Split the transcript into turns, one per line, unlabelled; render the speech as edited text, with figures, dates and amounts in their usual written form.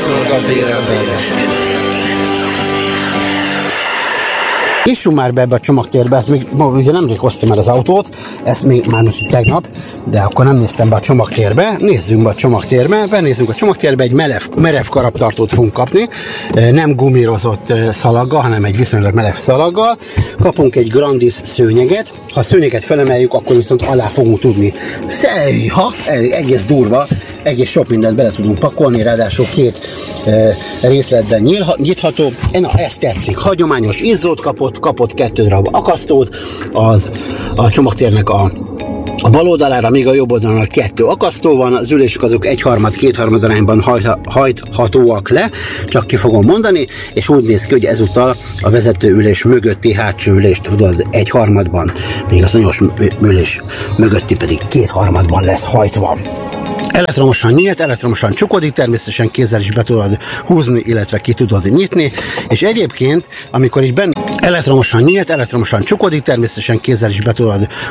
szorog a vérembe.
Nyissunk már be ebbe a csomagtérbe, ezt még ugye nemrég hoztam el az autót, ezt még már tegnap, de akkor nem néztem be a csomagtérbe. Nézzünk be a csomagtérbe, benézzünk a csomagtérbe, egy merev karabtartót fogunk kapni, nem gumírozott szalaggal, hanem egy viszonylag merev szalaggal. Kapunk egy Grandis szőnyeget, ha a szőnyeget felemeljük, akkor viszont alá fogunk tudni. Egész durva, egész sok mindent bele tudunk pakolni, ráadásul két részletben nyitható. Na, ez tetszik. Hagyományos izzót kapott 2 darab akasztót, az a csomagtérnek a bal oldalára, míg a jobb oldalon 2 akasztó van, az ülések azok 1/3-2/3 arányban hajthatóak le, csak ki fogom mondani, és úgy néz ki, hogy ezúttal a vezető ülés mögötti hátsó ülést tudod 1/3-ban, míg az anyós ülés mögötti pedig 2/3-ban lesz hajtva. Elektromosan nyílt, elektromosan csukodik, természetesen kézzel is be tudod húzni, illetve ki tudod nyitni, és egyébként, amikor így benne elektromosan nyílt, elektromosan csukodik, természetesen kézzel is be tudod